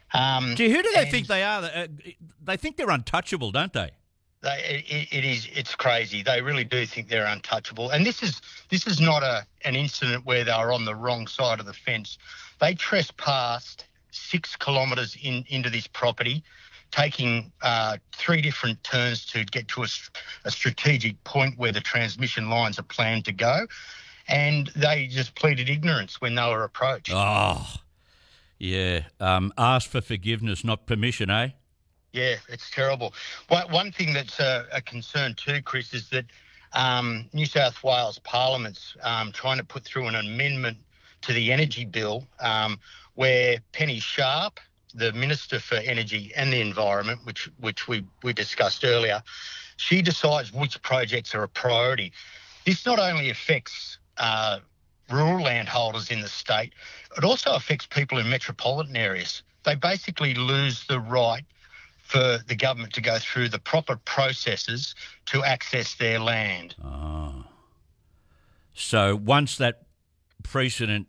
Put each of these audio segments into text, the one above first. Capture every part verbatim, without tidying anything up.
Um, Gee, who do they and think they are? Uh, They think they're untouchable, don't they? They, it, it is it's crazy. They really do think they're untouchable. And this is this is not a an incident where they were on the wrong side of the fence. They trespassed six kilometres in, into this property, taking uh, three different turns to get to a, a strategic point where the transmission lines are planned to go. And they just pleaded ignorance when they were approached. Oh, yeah. Um, ask for forgiveness, not permission, eh? Yeah, it's terrible. One one thing that's a, a concern too, Chris, is that um, New South Wales Parliament's um, trying to put through an amendment to the energy bill um, where Penny Sharp, the Minister for Energy and the Environment, which which we, we discussed earlier, she decides which projects are a priority. This not only affects uh, rural landholders in the state, it also affects people in metropolitan areas. They basically lose the right for the government to go through the proper processes to access their land. Oh. So once that precedent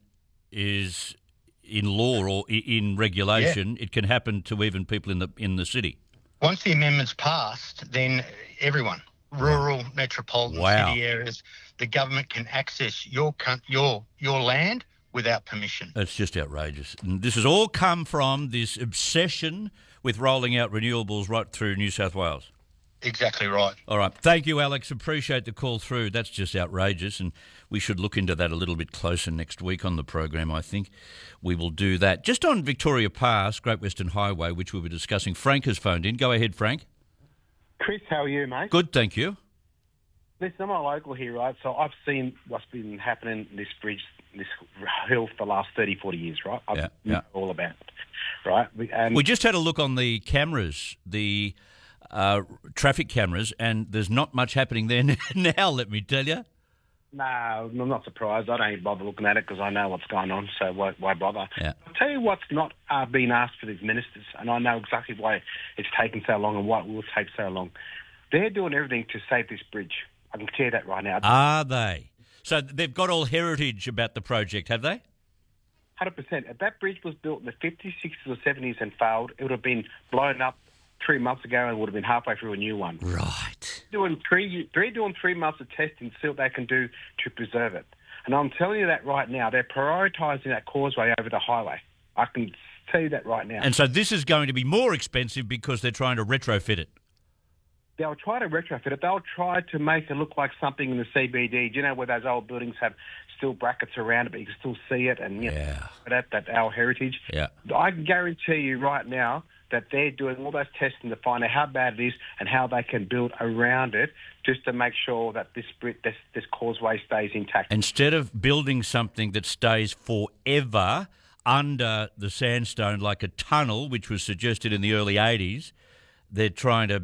is in law or in regulation, yeah. It can happen to even people in the in the city. Once the amendment's passed, then everyone, rural, metropolitan wow. city areas, the government can access your your your land without permission. It's just outrageous. And this has all come from this obsession with rolling out renewables right through New South Wales. Exactly right. All right. Thank you, Alex. Appreciate the call through. That's just outrageous, and we should look into that a little bit closer next week on the program, I think. We will do that. Just on Victoria Pass, Great Western Highway, which we were discussing, Frank has phoned in. Go ahead, Frank. Chris, how are you, mate? Good, thank you. Listen, I'm a local here, right? So I've seen what's been happening in this bridge, this hill for the last thirty, forty years, right? I've yeah, known yeah. all about it, right? And we just had a look on the cameras, the uh, traffic cameras, and there's not much happening there now, let me tell you. No, I'm not surprised. I don't even bother looking at it because I know what's going on, so why, why bother? Yeah. I'll tell you what's not uh, been asked for these ministers, and I know exactly why it's taken so long and why it will take so long. They're doing everything to save this bridge. I can tell you that right now. Are they? So they've got all heritage about the project, have they? one hundred percent. If that bridge was built in the fifties, sixties or seventies and failed, it would have been blown up three months ago and would have been halfway through a new one. Right. Doing three, they're doing three months of testing to see what they can do to preserve it. And I'm telling you that right now. They're prioritising that causeway over the highway. I can tell you that right now. And so this is going to be more expensive because they're trying to retrofit it. They'll try to retrofit it. They'll try to make it look like something in the C B D. Do you know where those old buildings have steel brackets around it, but you can still see it? And you know, yeah. that, that our heritage. Yeah. I can guarantee you right now that they're doing all those testing to find out how bad it is and how they can build around it just to make sure that this this, this causeway stays intact. Instead of building something that stays forever under the sandstone like a tunnel, which was suggested in the early eighties, they're trying to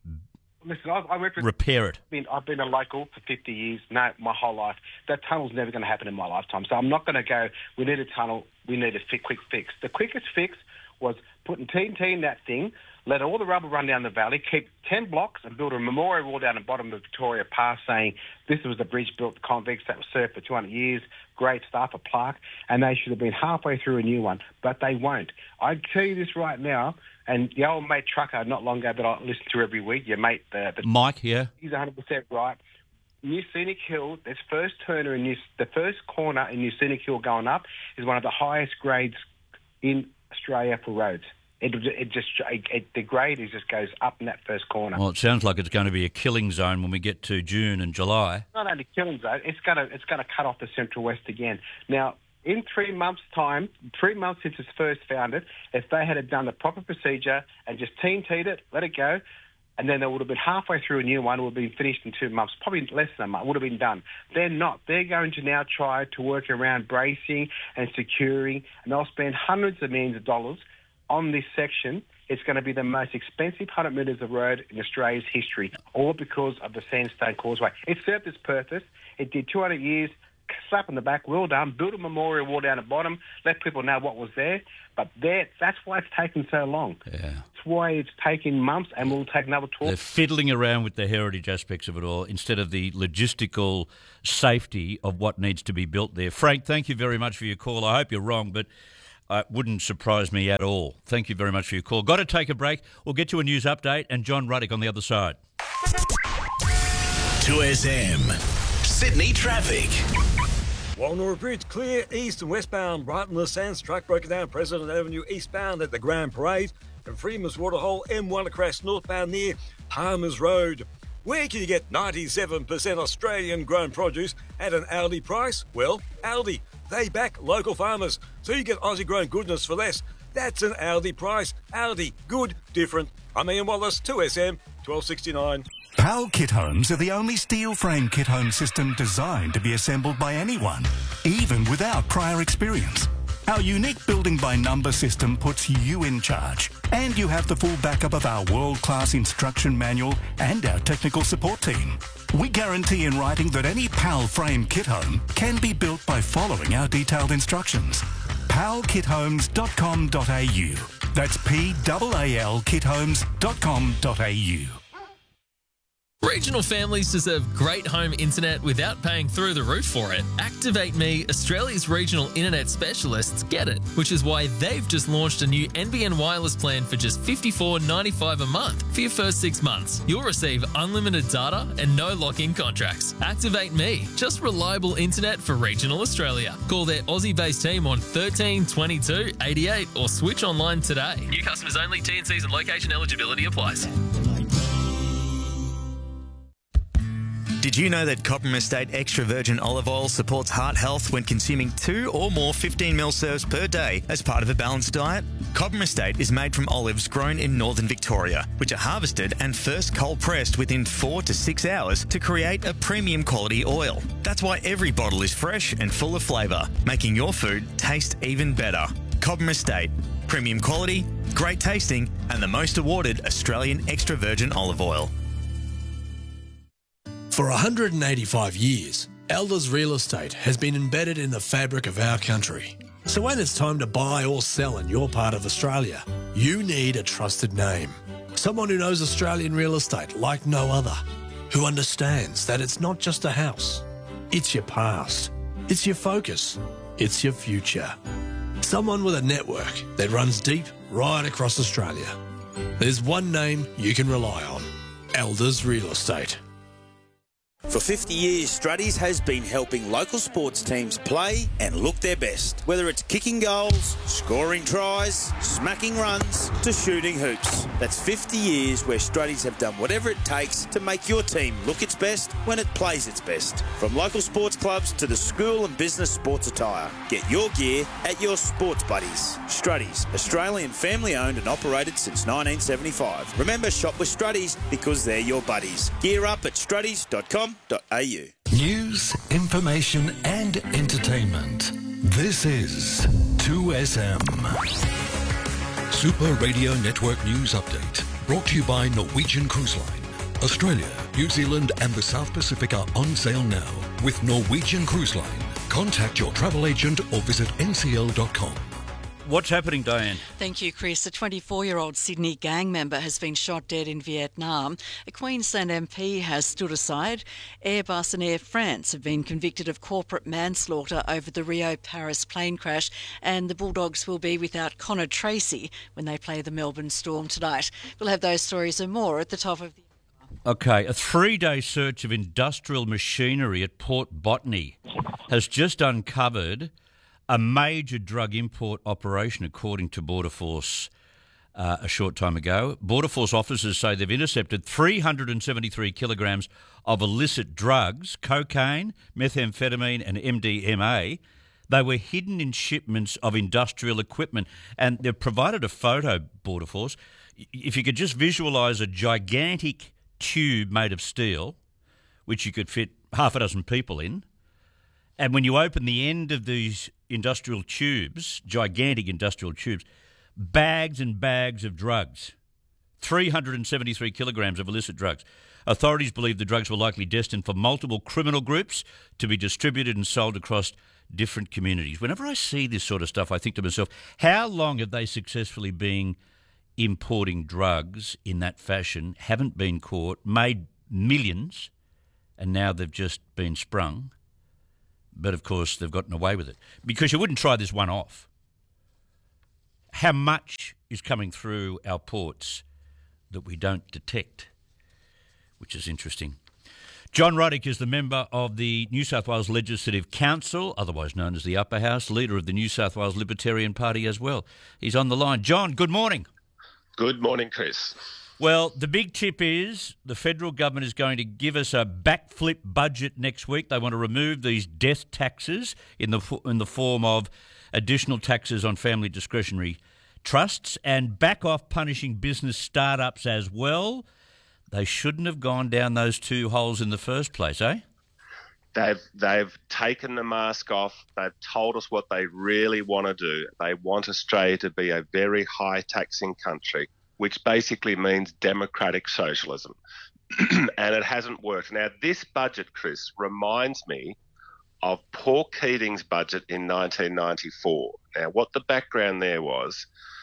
Listen, I, I represent, repair it. I've been, I've been a local for fifty years, no, my whole life. That tunnel's never going to happen in my lifetime. So I'm not going to go, we need a tunnel, we need a fi- quick fix. The quickest fix was putting T N T in that thing, let all the rubber run down the valley, keep ten blocks and build a memorial wall down the bottom of Victoria Pass saying this was the bridge built to convicts that was served for two hundred years, great stuff, a plaque, and they should have been halfway through a new one, but they won't. I tell you this right now, and the old mate Trucker, not long ago, that I listen to every week, your mate... The, the Mike, yeah. He's one hundred percent right. New Scenic Hill, this first turner in New... The first corner in New Scenic Hill going up is one of the highest grades in Australia for roads. It, it just... It, it, the grade is just goes up in that first corner. Well, it sounds like it's going to be a killing zone when we get to June and July. Not only killing zone, it's going to it's going to cut off the Central West again. Now... In three months' time, three months since it's first founded, if they had done the proper procedure and just T N T'd it, let it go, and then they would have been halfway through a new one, would have been finished in two months, probably less than a month, would have been done. They're not. They're going to now try to work around bracing and securing, and they'll spend hundreds of millions of dollars on this section. It's going to be the most expensive one hundred metres of road in Australia's history, all because of the Sandstone Causeway. It served its purpose. It did two hundred years, slap on the back, well done, build a memorial wall down the bottom, let people know what was there. But there, that's why it's taken so long. Yeah. That's why it's taken months and will take another twelve. They're fiddling around with the heritage aspects of it all instead of the logistical safety of what needs to be built there. Frank, thank you very much for your call. I hope you're wrong, but Uh, wouldn't surprise me at all. Thank you very much for your call. Got to take a break. We'll get to a news update and John Ruddick on the other side. two S M. Sydney traffic. Walnora Bridge clear east and westbound. Brighton Le Sands truck broken down President Avenue eastbound at the Grand Parade. And Freeman's Waterhole M one across northbound near Palmer's Road. Where can you get ninety-seven percent Australian grown produce at an Aldi price? Well, Aldi. They back local farmers, so you get Aussie grown goodness for less. That's an Aldi price. Aldi, good, different. I'm Ian Wallace, two S M, twelve sixty-nine. Powell Kit Homes are the only steel frame kit home system designed to be assembled by anyone, even without prior experience. Our unique building by number system puts you in charge, and you have the full backup of our world-class instruction manual and our technical support team. We guarantee in writing that any Powell frame kit home can be built by following our detailed instructions. powell kit homes dot com dot a u. That's P A A L kit homes dot com dot a u. Regional families deserve great home internet without paying through the roof for it. Activate Me, Australia's regional internet specialists, get it, which is why they've just launched a new N B N wireless plan for just fifty-four dollars and ninety-five cents a month for your first six months. You'll receive unlimited data and no lock-in contracts. Activate Me, just reliable internet for regional Australia. Call their Aussie-based team on thirteen twenty-two eighty-eight or switch online today. New customers only. T and Cs and location eligibility applies. Did you know that Cobram Estate Extra Virgin Olive Oil supports heart health when consuming two or more fifteen milliliter serves per day as part of a balanced diet? Cobram Estate is made from olives grown in northern Victoria, which are harvested and first cold pressed within four to six hours to create a premium quality oil. That's why every bottle is fresh and full of flavour, making your food taste even better. Cobram Estate, premium quality, great tasting, and the most awarded Australian extra virgin olive oil. For one hundred eighty-five years, Elders Real Estate has been embedded in the fabric of our country. So when it's time to buy or sell in your part of Australia, you need a trusted name. Someone who knows Australian real estate like no other, who understands that it's not just a house, it's your past, it's your focus, it's your future. Someone with a network that runs deep right across Australia. There's one name you can rely on, Elders Real Estate. For fifty years, Struddies has been helping local sports teams play and look their best. Whether it's kicking goals, scoring tries, smacking runs, to shooting hoops. That's fifty years where Struddies have done whatever it takes to make your team look its best when it plays its best. From local sports clubs to the school and business sports attire. Get your gear at your sports buddies. Struddies, Australian family owned and operated since nineteen seventy-five. Remember, shop with Struddies because they're your buddies. Gear up at struddies dot com dot a u. News, information and entertainment. This is two S M. Super Radio Network News Update. Brought to you by Norwegian Cruise Line. Australia, New Zealand and the South Pacific are on sale now with Norwegian Cruise Line. Contact your travel agent or visit n c l dot com. What's happening, Diane? Thank you, Chris. A twenty-four-year-old Sydney gang member has been shot dead in Vietnam. A Queensland M P has stood aside. Airbus and Air France have been convicted of corporate manslaughter over the Rio-Paris plane crash, and the Bulldogs will be without Connor Tracy when they play the Melbourne Storm tonight. We'll have those stories and more at the top of the... Okay, a three-day search of industrial machinery at Port Botany has just uncovered a major drug import operation, according to Border Force uh, a short time ago. Border Force officers say they've intercepted three hundred seventy-three kilograms of illicit drugs, cocaine, methamphetamine and M D M A. They were hidden in shipments of industrial equipment, and they've provided a photo, Border Force. If you could just visualise a gigantic tube made of steel, which you could fit half a dozen people in, and when you open the end of these industrial tubes, gigantic industrial tubes, bags and bags of drugs, three hundred seventy-three kilograms of illicit drugs. Authorities believe the drugs were likely destined for multiple criminal groups to be distributed and sold across different communities. Whenever I see this sort of stuff, I think to myself, how long have they successfully been importing drugs in that fashion, haven't been caught, made millions, and now they've just been sprung? But, of course, they've gotten away with it. Because you wouldn't try this one off. how much is coming through our ports that we don't detect, which is interesting. John Roddick is the member of the New South Wales Legislative Council, otherwise known as the Upper House, leader of the New South Wales Libertarian Party as well. He's on the line. John, good morning. Good morning, Chris. Well, the big tip is the federal government is going to give us a backflip budget next week. They want to remove these death taxes in the in the form of additional taxes on family discretionary trusts and back off punishing business startups as well. They shouldn't have gone down those two holes in the first place, eh? They've they've taken the mask off. They've told us what they really want to do. They want Australia to be a very high taxing country, which basically means democratic socialism. And it hasn't worked. Now, this budget, Chris, reminds me of Paul Keating's budget in nineteen ninety-four. Now, what the background there was,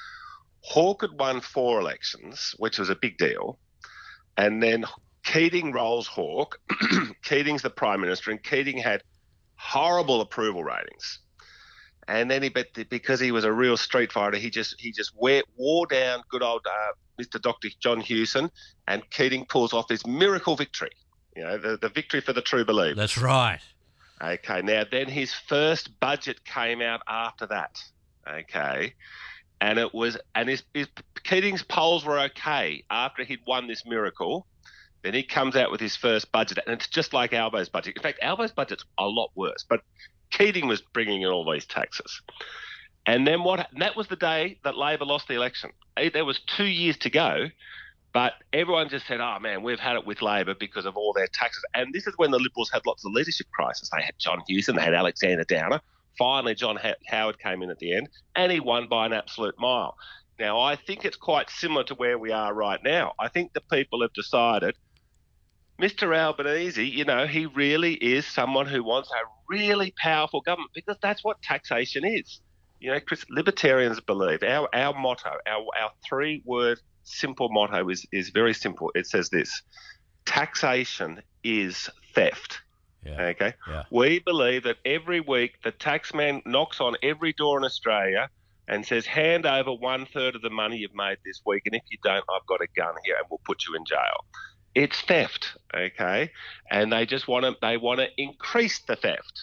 Hawke had won four elections, which was a big deal. And then Keating rolls Hawke. Keating's the Prime Minister, and Keating had horrible approval ratings. And then he, but because he was a real street fighter, he just he just wore, wore down good old uh, Mister Doctor John Hewson, and Keating pulls off this miracle victory. You know, the, the victory for the true believers. That's right. Okay, now then his first budget came out after that. Okay, and it was and his, his Keating's polls were okay after he'd won this miracle. Then he comes out with his first budget, and it's just like Albo's budget. In fact, Albo's budget's a lot worse, but Keating was bringing in all these taxes. And then what? And that was the day that Labor lost the election. There was two years to go, but everyone just said, oh, man, we've had it with Labor because of all their taxes. And this is when the Liberals had lots of leadership crises. They had John Hewson, they had Alexander Downer. Finally, John Howard came in at the end, and he won by an absolute mile. Now, I think it's quite similar to where we are right now. I think the people have decided Mister Albanese, you know, he really is someone who wants a really powerful government, because that's what taxation is. You know, Chris, libertarians believe our, our motto, our, our three-word simple motto is, is very simple. It says this: taxation is theft. Yeah. Okay? Yeah. We believe that every week the taxman knocks on every door in Australia and says, hand over one-third of the money you've made this week, and if you don't, I've got a gun here and we'll put you in jail. It's theft, okay? And they just want to they want to increase the theft.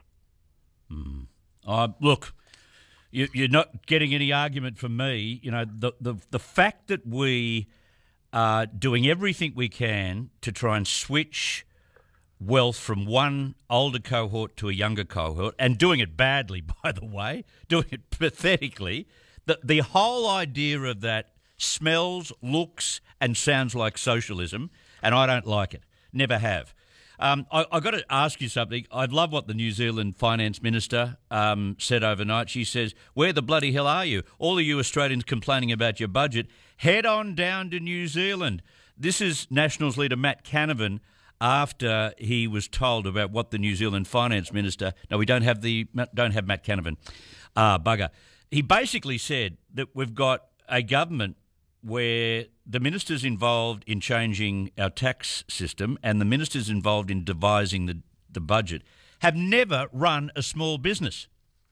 Mm. Uh, look, you, you're not getting any argument from me. You know, the, the, the fact that we are doing everything we can to try and switch wealth from one older cohort to a younger cohort, and doing it badly, by the way, doing it pathetically, the, the whole idea of that smells, looks and sounds like socialism, and I don't like it. Never have. Um, I, I've got to ask you something. I love what the New Zealand Finance Minister um, said overnight. She says, where the bloody hell are you? All of you Australians complaining about your budget, head on down to New Zealand. This is Nationals leader Matt Canavan after he was told about what the New Zealand Finance Minister... No, we don't have the don't have Matt Canavan. Ah, bugger. He basically said that we've got a government where the minister's involved in changing our tax system and the ministers involved in devising the, the budget have never run a small business.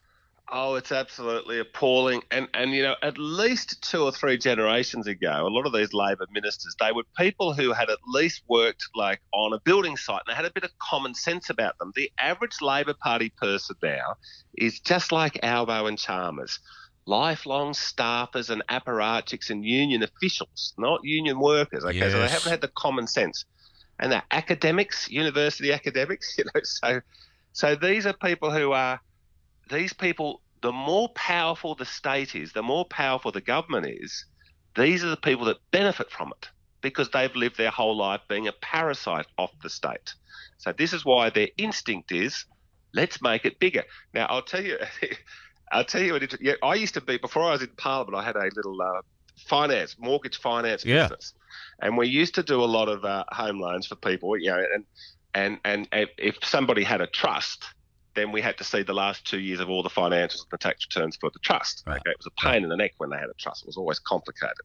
Oh, it's absolutely appalling. And, and, you know, at least two or three generations ago, a lot of these Labor ministers, they were people who had at least worked, like, on a building site, and they had a bit of common sense about them. The average Labor Party person now is just like Albo and Chalmers, lifelong staffers and apparatchiks and union officials, not union workers, okay? Yes. So they haven't had the common sense. And they're academics, university academics, you know, so so these are people who are... These people, the more powerful the state is, the more powerful the government is, these are the people that benefit from it because they've lived their whole life being a parasite of the state. So this is why their instinct is, let's make it bigger. Now, I'll tell you, I'll tell you, what yeah, I used to be, before I was in Parliament, I had a little uh, finance, mortgage finance yeah. business. And we used to do a lot of uh, home loans for people, you know, and, and, and if somebody had a trust, then we had to see the last two years of all the financials and the tax returns for the trust. Right. Okay, it was a pain right. in the neck when they had a trust. It was always complicated.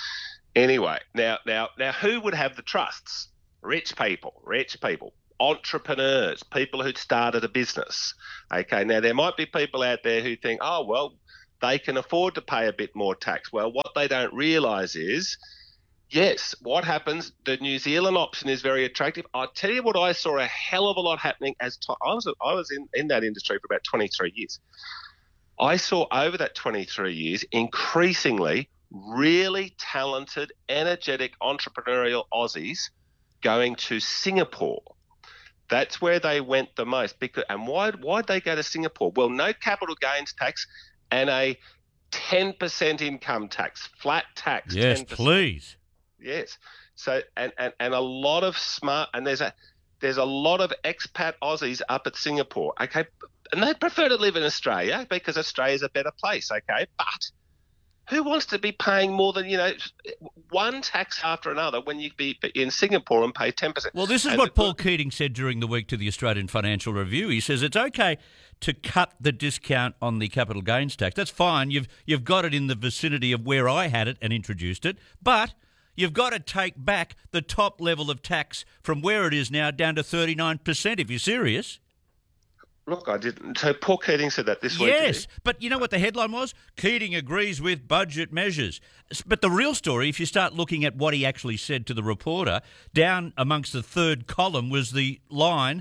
Anyway, now, now, now, who would have the trusts? Rich people, rich people, entrepreneurs, people who'd started a business. Okay, now there might be people out there who think, oh well, they can afford to pay a bit more tax. Well, what they don't realise is, yes, what happens, the New Zealand option is very attractive. I'll tell you what I saw a hell of a lot happening as to, I was I was in, in that industry for about twenty-three years. I saw over that twenty-three years increasingly really talented, energetic, entrepreneurial Aussies going to Singapore. That's where they went the most. Because, and why why'd they go to Singapore? Well, no capital gains tax and a ten percent income tax, flat tax. Yes, ten percent. please. Yes. So and, and, and a lot of smart and there's a there's a lot of expat Aussies up at Singapore. Okay. And they prefer to live in Australia because Australia's a better place, okay? But who wants to be paying more than, you know, one tax after another when you be in Singapore and pay ten percent? Well, this is and what the, Paul Keating said during the week to the Australian Financial Review. He says it's okay to cut the discount on the capital gains tax. That's fine. You've you've got it in the vicinity of where I had it and introduced it. But you've got to take back the top level of tax from where it is now down to thirty-nine percent if you're serious. Look, I didn't. So Paul Keating said that this week. Yes, but you know what the headline was? Keating agrees with budget measures. But the real story, if you start looking at what he actually said to the reporter, down amongst the third column was the line,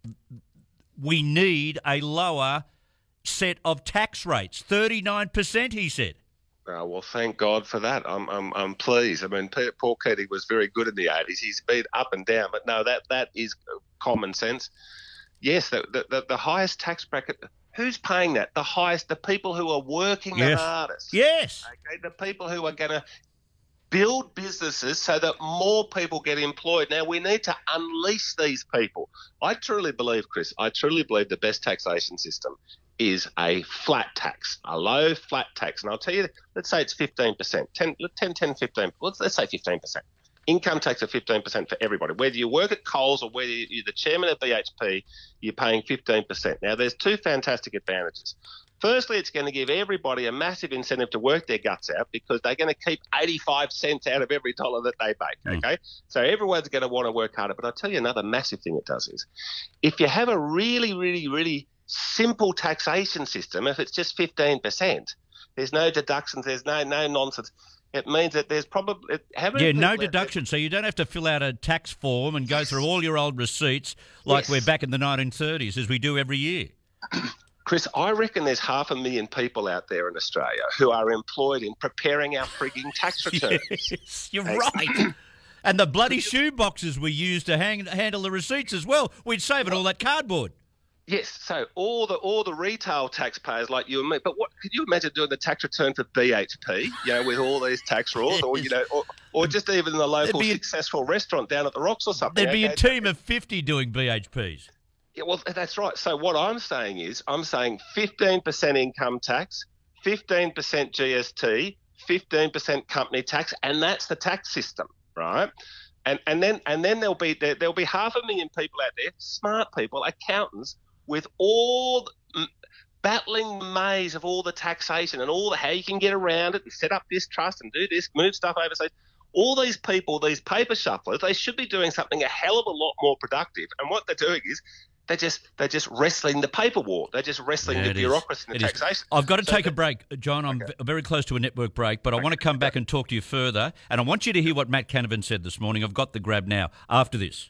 we need a lower set of tax rates. thirty-nine percent, he said. Oh, well, thank God for that. I'm, I'm, I'm pleased. I mean, Paul Keating was very good in the eighties. He's been up and down, but no, that that is common sense. Yes, the, the the highest tax bracket. Who's paying that? The highest, the people who are working yes. the hardest. Yes. Okay, the people who are going to build businesses so that more people get employed. Now, we need to unleash these people. I truly believe, Chris, I truly believe the best taxation system is a flat tax, a low flat tax. And I'll tell you, let's say it's fifteen percent, ten, ten, ten, fifteen, let's, let's say fifteen percent. Income tax of fifteen percent for everybody. Whether you work at Coles or whether you're the chairman of B H P, you're paying fifteen percent. Now, there's two fantastic advantages. Firstly, it's going to give everybody a massive incentive to work their guts out because they're going to keep eighty-five cents out of every dollar that they make, okay? Mm. So everyone's going to want to work harder. But I'll tell you another massive thing it does is if you have a really, really, really simple taxation system, if it's just fifteen percent, there's no deductions, there's no no nonsense. It means that there's probably... Yeah, no deduction, so you don't have to fill out a tax form and go through all your old receipts like yes. we're back in the nineteen thirties, as we do every year. Chris, I reckon there's half a million people out there in Australia who are employed in preparing our frigging tax returns. Yes, you're right. And the bloody shoe boxes we use to hang, handle the receipts as well. We'd save it all that cardboard. Yes, so all the all the retail taxpayers like you and me. But what could you imagine doing the tax return for B H P? You know, with all these tax rules, or you know, or, or just even the local successful a, restaurant down at the Rocks or something. There'd be okay? a team of fifty doing B H Ps. Yeah, well, that's right. So what I'm saying is, I'm saying fifteen percent income tax, fifteen percent G S T, fifteen percent company tax, and that's the tax system, right? And and then and then there'll be there, there'll be half a million people out there, smart people, accountants, with all the, battling the maze of all the taxation and all the how you can get around it and set up this trust and do this, move stuff overseas. All these people, these paper shufflers, they should be doing something a hell of a lot more productive. And what they're doing is they're just they're just wrestling the paper war. They're just wrestling yeah, the bureaucracy and the it taxation. Is. I've got to so take a break, John. I'm okay. v- very close to a network break, but I okay. want to come back and talk to you further. And I want you to hear what Matt Canavan said this morning. I've got the grab now. After this.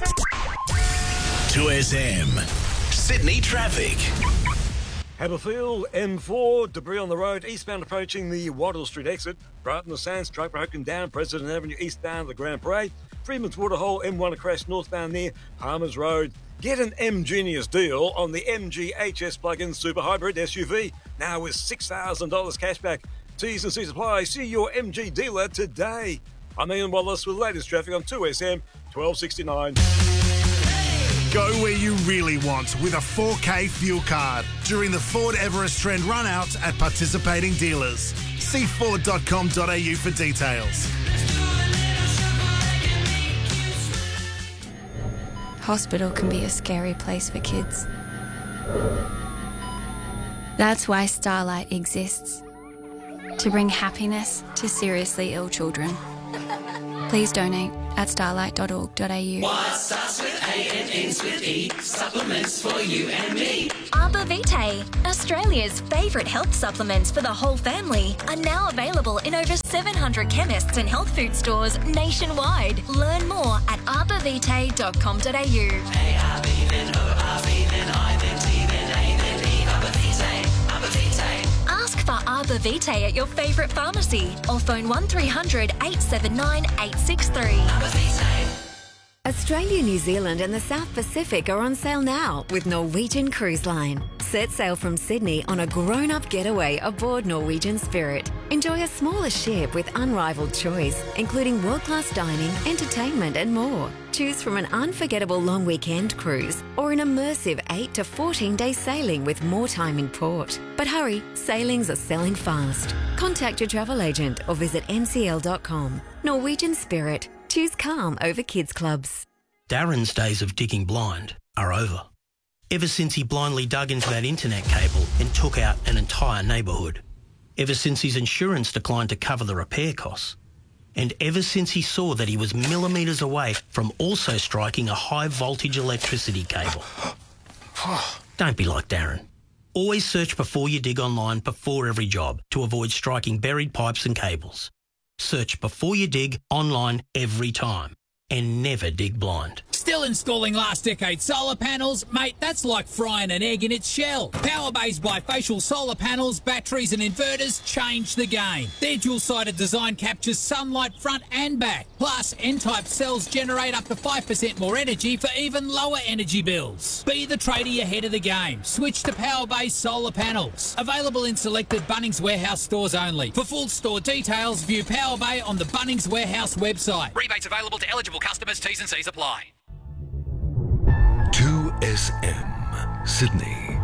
two S M. Sydney traffic. Haberfield, M four, debris on the road, eastbound approaching the Waddell Street exit. Brighton the Sands, truck broken down, President Avenue eastbound the Grand Parade. Freeman's Waterhole, M one a crash northbound near Palmer's Road. Get an M-Genius deal on the M G H S plug-in super hybrid S U V, now with six thousand dollars cashback. T's and C's apply. See your M G dealer today. I'm Ian Wallace with the latest traffic on two S M twelve sixty-nine. Go where you really want with a four K fuel card during the Ford Everest Trend run-outs at participating dealers. See ford dot com dot a u for details. Hospital can be a scary place for kids. That's why Starlight exists, to bring happiness to seriously ill children. Please donate at starlight dot org dot a u. A N Ns with E, supplements for you and me. Arbor Vitae, Australia's favourite health supplements for the whole family, are now available in over seven hundred chemists and health food stores nationwide. Learn more at arbor vitae dot com dot a u. A R B then O R B then I then T then A then E. Arbor Vitae, Arbor Vitae. Ask for Arbor Vitae at your favourite pharmacy or phone one three hundred eight seven nine eight six three. Arbor Vitae. Australia, New Zealand and the South Pacific are on sale now with Norwegian Cruise Line. Set sail from Sydney on a grown-up getaway aboard Norwegian Spirit. Enjoy a smaller ship with unrivaled choice, including world-class dining, entertainment and more. Choose from an unforgettable long weekend cruise or an immersive eight to fourteen day sailing with more time in port. But hurry, sailings are selling fast. Contact your travel agent or visit n c l dot com. Norwegian Spirit. Choose calm over kids clubs. Darren's days of digging blind are over. Ever since he blindly dug into that internet cable and took out an entire neighbourhood. Ever since his insurance declined to cover the repair costs. And ever since he saw that he was millimetres away from also striking a high voltage electricity cable. Don't be like Darren. Always search before you dig online before every job to avoid striking buried pipes and cables. Search before you dig online every time and never dig blind. Still installing last decade solar panels? Mate, that's like frying an egg in its shell. Powerbay's bifacial solar panels, batteries and inverters change the game. Their dual-sided design captures sunlight front and back. Plus, N-type cells generate up to five percent more energy for even lower energy bills. Be the tradie ahead of the game. Switch to Powerbay's solar panels. Available in selected Bunnings Warehouse stores only. For full store details, view Powerbay on the Bunnings Warehouse website. Rebates available to eligible customers. T's and C's apply. two S M, Sydney.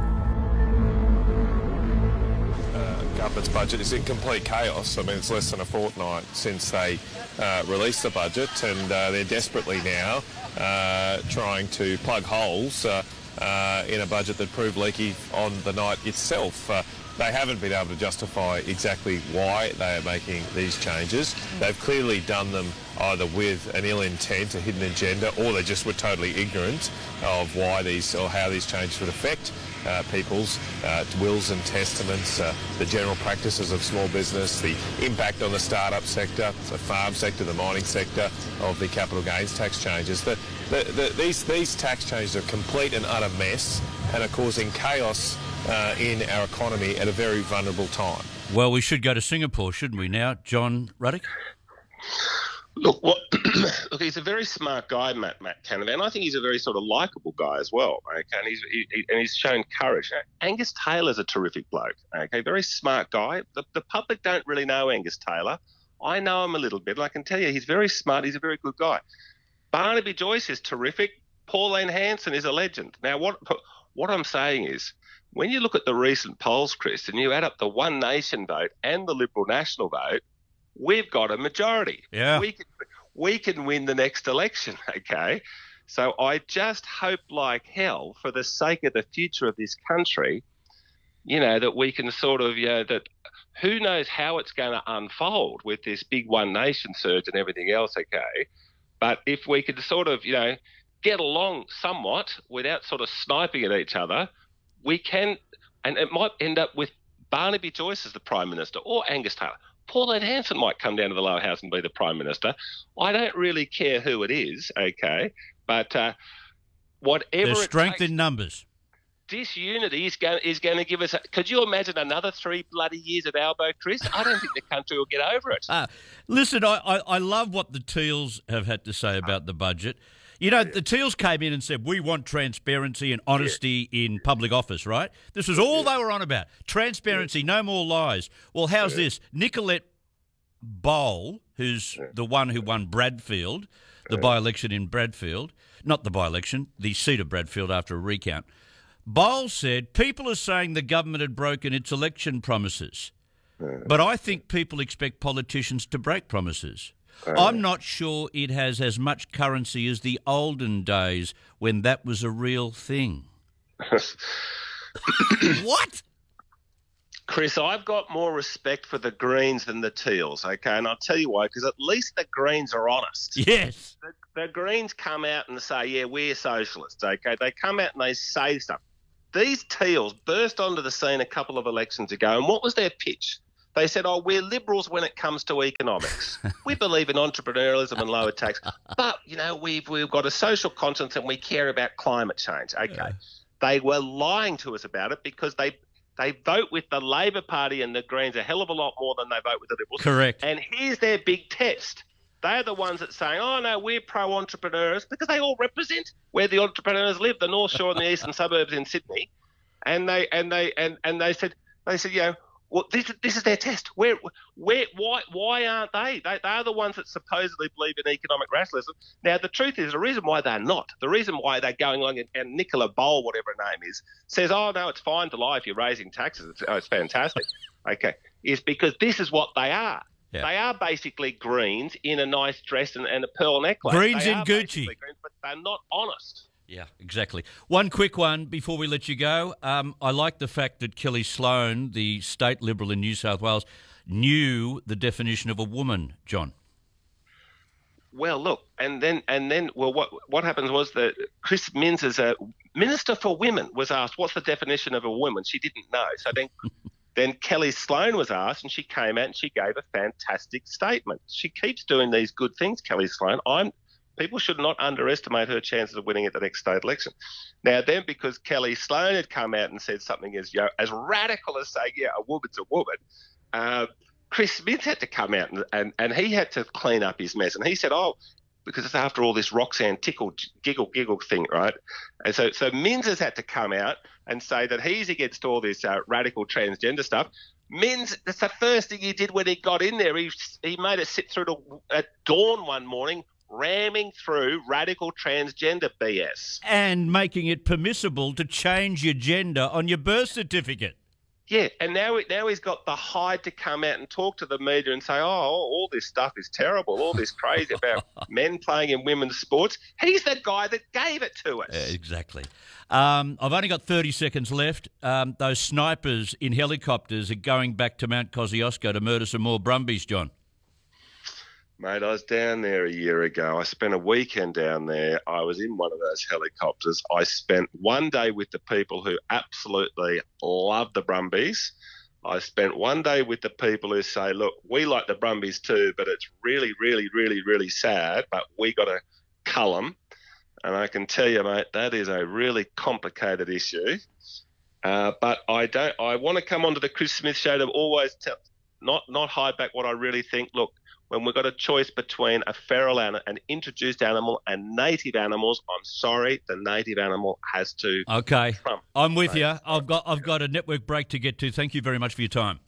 Uh, government's budget is in complete chaos. I mean, it's less than a fortnight since they uh, released the budget, and uh, they're desperately now uh, trying to plug holes uh, uh, in a budget that proved leaky on the night itself. Uh, They haven't been able to justify exactly why they are making these changes. They've clearly done them either with an ill intent, a hidden agenda, or they just were totally ignorant of why these or how these changes would affect uh, people's uh, wills and testaments, uh, the general practices of small business, the impact on the startup sector, the farm sector, the mining sector of the capital gains tax changes. The, the, the, these, these tax changes are a complete and utter mess and are causing chaos Uh, in our economy at a very vulnerable time. Well, we should go to Singapore, shouldn't we now? John Ruddock? Look, what, look, he's a very smart guy, Matt, Matt Canavan, and I think he's a very sort of likeable guy as well, okay, and he's, he, and he's shown courage. Now, Angus Taylor's a terrific bloke, okay, very smart guy. The, the public don't really know Angus Taylor. I know him a little bit, and I can tell you he's very smart, he's a very good guy. Barnaby Joyce is terrific. Pauline Hanson is a legend. Now, what what I'm saying is, when you look at the recent polls, Chris, and you add up the One Nation vote and the Liberal National vote, we've got a majority. Yeah. We can, we can win the next election, okay? So I just hope like hell, for the sake of the future of this country, you know, that we can sort of, you know, that who knows how it's going to unfold with this big One Nation surge and everything else, okay? But if we could sort of, you know, get along somewhat without sort of sniping at each other, we can, and it might end up with Barnaby Joyce as the Prime Minister or Angus Taylor. Pauline Hanson might come down to the lower house and be the Prime Minister. I don't really care who it is, okay, but uh, whatever There's strength it takes, in numbers. Disunity is going, is going to give us, a, could you imagine another three bloody years of Albo, Chris? I don't think the country will get over it. Uh, listen, I, I, I love what the Teals have had to say about the budget. You know, the Teals came in and said, we want transparency and honesty yeah. in public office, right? This was all yeah. they were on about. Transparency, yeah. no more lies. Well, how's yeah. this? Nicolette Bowl, who's yeah. the one who won Bradfield, the yeah. by-election in Bradfield, not the by-election, the seat of Bradfield after a recount, Bowl said, people are saying the government had broken its election promises, yeah. but I think people expect politicians to break promises. I'm not sure it has as much currency as the olden days when that was a real thing. What? Chris, I've got more respect for the Greens than the Teals, okay? And I'll tell you why, because at least the Greens are honest. Yes. The, the Greens come out and say, yeah, we're socialists, okay? They come out and they say stuff. These Teals burst onto the scene a couple of elections ago, and what was their pitch? They said, oh, we're liberals when it comes to economics. We believe in entrepreneurialism and lower tax, but, you know, we've, we've got a social conscience and we care about climate change. Okay. Yeah. They were lying to us about it because they they vote with the Labor Party and the Greens a hell of a lot more than they vote with the Liberals. Correct. And here's their big test. They're the ones that say, oh, no, we're pro-entrepreneurs, because they all represent where the entrepreneurs live, the North Shore and the eastern suburbs in Sydney. And they and they and, and they said they said, you know, well, this this is their test. Where where why why aren't they? They they are the ones that supposedly believe in economic rationalism. Now the truth is the reason why they're not, the reason why they're going along and, and Nicola Bowl, whatever her name is, says, oh no, it's fine to lie if you're raising taxes. It's, oh, it's fantastic. Okay, is because this is what they are. Yeah. They are basically Greens in a nice dress and, and a pearl necklace. Greens they in Gucci. Greens, but they're not honest. Yeah, exactly. One quick one before we let you go. Um, I like the fact that Kelly Sloan, the state Liberal in New South Wales, knew the definition of a woman, John. Well, look, and then, and then, well, what what happens was that Chris Minns, as a Minister for Women, was asked, what's the definition of a woman? She didn't know. So then then Kelly Sloan was asked, and she came out and she gave a fantastic statement. She keeps doing these good things, Kelly Sloan. I'm People should not underestimate her chances of winning at the next state election. Now, then, because Kelly Sloan had come out and said something as you know, as radical as saying, yeah, a woman's a woman, uh, Chris Smith had to come out and, and, and he had to clean up his mess. And he said, oh, because it's after all this Roxanne tickle, giggle, giggle thing, right? And so, so Minns has had to come out and say that he's against all this uh, radical transgender stuff. Minns, that's the first thing he did when he got in there. He, he made us sit through to, at dawn one morning, ramming through radical transgender B S. And making it permissible to change your gender on your birth certificate. Yeah, and now now he's got the hide to come out and talk to the media and say, oh, all this stuff is terrible, all this crazy about men playing in women's sports. He's the guy that gave it to us. Uh, exactly. Um, I've only got thirty seconds left. Um, those snipers in helicopters are going back to Mount Kosciuszko to murder some more Brumbies, John. Mate, I was down there a year ago. I spent a weekend down there. I was in one of those helicopters. I spent one day with the people who absolutely love the Brumbies. I spent one day with the people who say, look, we like the Brumbies too, but it's really, really, really, really sad, but we got to cull them. And I can tell you, mate, that is a really complicated issue. Uh, but I don't. I want to come onto the Chris Smith show to always tell, not, not hide back what I really think. Look, when we've got a choice between a feral animal, an introduced animal, and native animals, I'm sorry, the native animal has to Okay, trump. I'm with you. I've got I've got a network break to get to. Thank you very much for your time.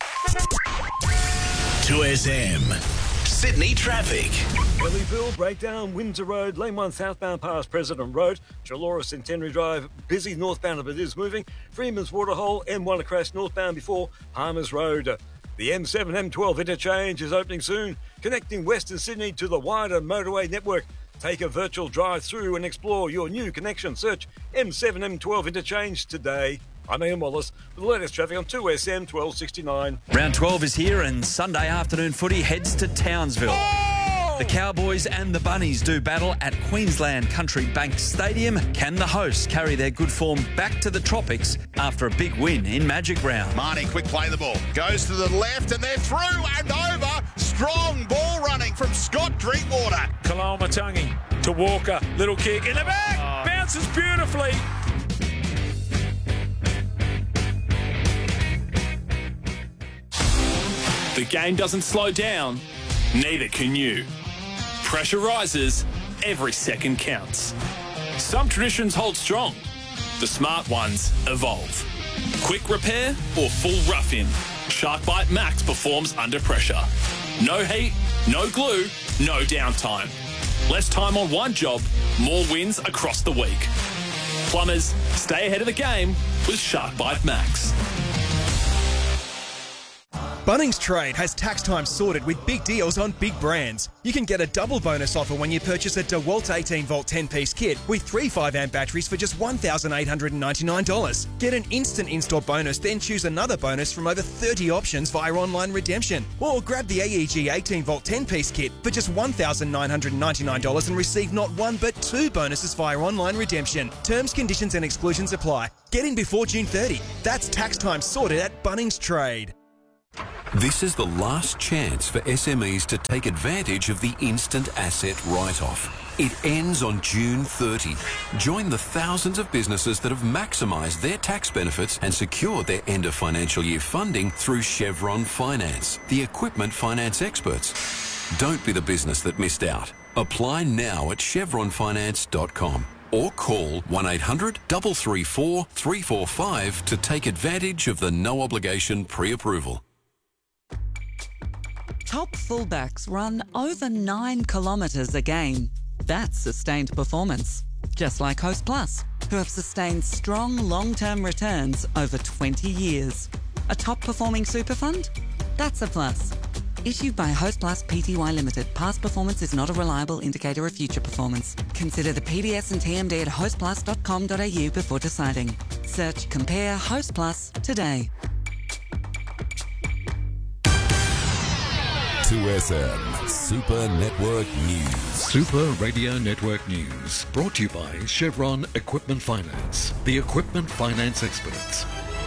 two S M, Sydney traffic. Kellyville, breakdown, Windsor Road, Lane one southbound past President Road, Chalora Centenary Drive, busy northbound, but it is moving. Freeman's Waterhole, M one across northbound before Palmer's Road. The M seven M twelve interchange is opening soon, connecting Western Sydney to the wider motorway network. Take a virtual drive through and explore your new connection. Search M seven M twelve interchange today. I'm Ian Wallace with the latest traffic on two S M twelve sixty-nine. Round twelve is here and Sunday afternoon footy heads to Townsville. Oh! The Cowboys and the Bunnies do battle at Queensland Country Bank Stadium. Can the hosts carry their good form back to the tropics after a big win in Magic Round? Marnie, quick play the ball. Goes to the left and they're through and over. Strong ball running from Scott Drinkwater. Kalamatangi to Walker. Little kick in the back. Oh. Bounces beautifully. The game doesn't slow down. Neither can you. Pressure rises, every second counts. Some traditions hold strong. The smart ones evolve. Quick repair or full rough-in, SharkBite Max performs under pressure. No heat, no glue, no downtime. Less time on one job, more wins across the week. Plumbers, stay ahead of the game with SharkBite Max. Bunnings Trade has tax time sorted with big deals on big brands. You can get a double bonus offer when you purchase a DeWalt eighteen volt ten-piece kit with three five amp batteries for just one thousand eight hundred ninety-nine dollars. Get an instant in-store bonus, then choose another bonus from over thirty options via online redemption. Or grab the A E G eighteen volt ten-piece kit for just one thousand nine hundred ninety-nine dollars and receive not one but two bonuses via online redemption. Terms, conditions and exclusions apply. Get in before June thirtieth. That's tax time sorted at Bunnings Trade. This is the last chance for S M Es to take advantage of the instant asset write-off. It ends on June thirtieth. Join the thousands of businesses that have maximised their tax benefits and secured their end of financial year funding through Chevron Finance, the equipment finance experts. Don't be the business that missed out. Apply now at chevron finance dot com or call one eight hundred, three three four, three four five to take advantage of the no obligation pre-approval. Top fullbacks run over nine kilometres a game. That's sustained performance. Just like Host Plus, who have sustained strong long-term returns over twenty years. A top-performing super fund? That's a plus. Issued by Host Plus Pty Limited. Past performance is not a reliable indicator of future performance. Consider the P D S and T M D at host plus dot com dot a u before deciding. Search Compare Host Plus today. two S M Super Network News. Super Radio Network News. Brought to you by Chevron Equipment Finance, the equipment finance experts.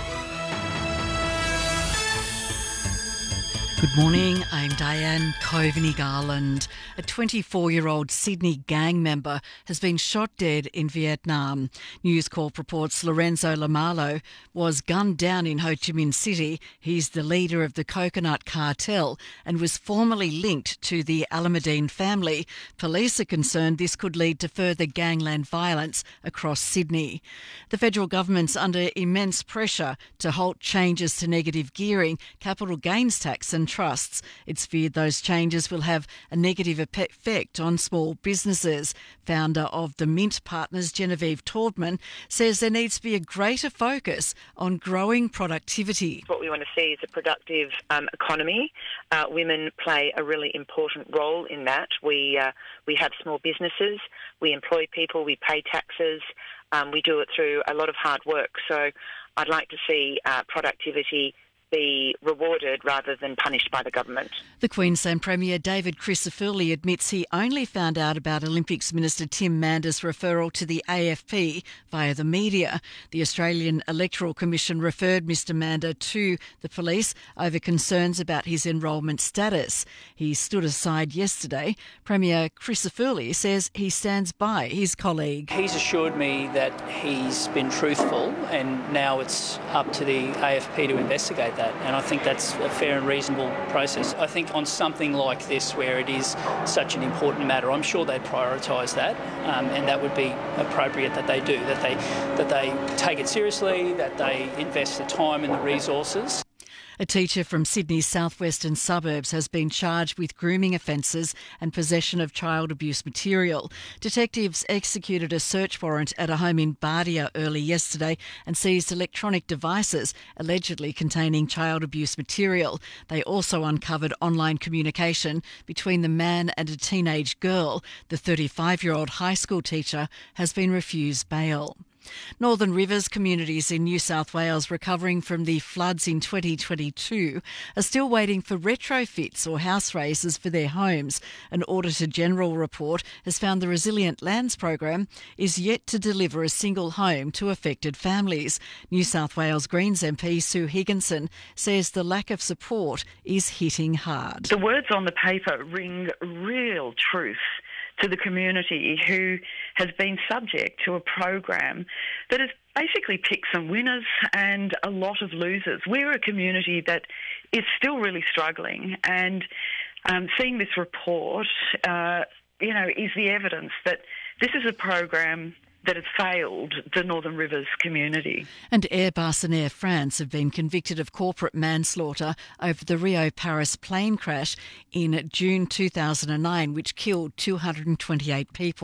Good morning, I'm Diane Coveney Garland. A twenty-four-year-old Sydney gang member has been shot dead in Vietnam. News Corp reports Lorenzo Lamalo was gunned down in Ho Chi Minh City. He's the leader of the Coconut Cartel and was formerly linked to the Alameddine family. Police are concerned this could lead to further gangland violence across Sydney. The federal government's under immense pressure to halt changes to negative gearing, capital gains tax and trusts. It's feared those changes will have a negative effect on small businesses. Founder of the Mint Partners, Genevieve Taubman, says there needs to be a greater focus on growing productivity. What we want to see is a productive um, economy. Uh, women play a really important role in that. We uh, we have small businesses, we employ people, we pay taxes, um, we do it through a lot of hard work. So I'd like to see uh, productivity be rewarded rather than punished by the government. The Queensland Premier David Crisafulli admits he only found out about Olympics Minister Tim Mander's referral to the A F P via the media. The Australian Electoral Commission referred Mr Mander to the police over concerns about his enrolment status. He stood aside yesterday. Premier Crisafulli says he stands by his colleague. He's assured me that he's been truthful and now it's up to the A F P to investigate that. And I think that's a fair and reasonable process. I think on something like this, where it is such an important matter, I'm sure they'd prioritise that, um, and that would be appropriate that they do, that they that they take it seriously, that they invest the time and the resources. A teacher from Sydney's southwestern suburbs has been charged with grooming offences and possession of child abuse material. Detectives executed a search warrant at a home in Bardia early yesterday and seized electronic devices allegedly containing child abuse material. They also uncovered online communication between the man and a teenage girl. The thirty-five-year-old high school teacher has been refused bail. Northern Rivers communities in New South Wales recovering from the floods in twenty twenty-two are still waiting for retrofits or house raises for their homes. An Auditor General report has found the Resilient Lands program is yet to deliver a single home to affected families. New South Wales Greens M P Sue Higginson says the lack of support is hitting hard. The words on the paper ring real truth to the community who has been subject to a program that has basically picked some winners and a lot of losers. We're a community that is still really struggling, and um, seeing this report, uh, you know, is the evidence that this is a program that has failed the Northern Rivers community. And Airbus and Air France have been convicted of corporate manslaughter over the Rio-Paris plane crash in June two thousand nine, which killed two hundred twenty-eight people.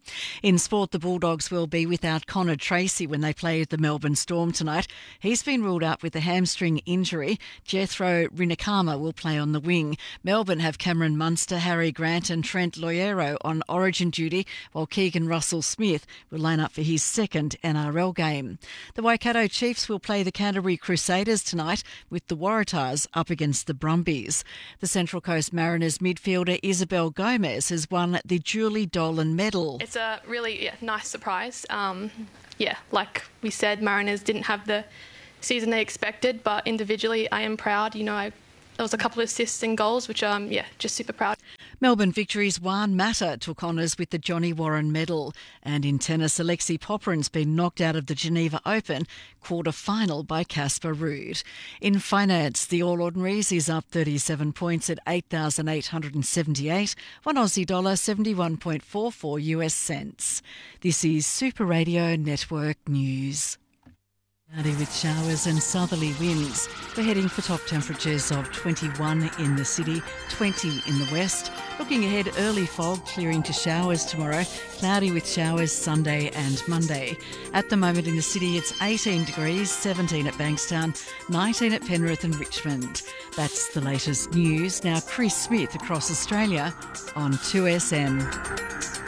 In sport, the Bulldogs will be without Connor Tracy when they play at the Melbourne Storm tonight. He's been ruled out with a hamstring injury. Jethro Rinakama will play on the wing. Melbourne have Cameron Munster, Harry Grant and Trent Loiero on origin duty, while Keegan Russell-Smith will line up for his second N R L game. The Waikato Chiefs will play the Canterbury Crusaders tonight, with the Waratahs up against the Brumbies. The Central Coast Mariners midfielder Isabel Gomez has won the Julie Dolan Medal. It's a really yeah, nice surprise. Um, yeah, like we said, Mariners didn't have the season they expected, but individually I am proud. You know, I, there was a couple of assists and goals, which I'm yeah, just super proud. Melbourne Victory's Juan Mata took honours with the Johnny Warren Medal. And in tennis, Alexei Popyrin's been knocked out of the Geneva Open quarter-final by Casper Ruud. In finance, the All Ordinaries is up thirty-seven points at eight thousand eight hundred seventy-eight, one Aussie dollar seventy-one point four four US cents. This is Super Radio Network News. Cloudy with showers and southerly winds. We're heading for top temperatures of twenty-one in the city, twenty in the west. Looking ahead, early fog clearing to showers tomorrow. Cloudy with showers Sunday and Monday. At the moment in the city, it's eighteen degrees, seventeen at Bankstown, nineteen at Penrith and Richmond. That's the latest news. Now Chris Smith across Australia on two S M.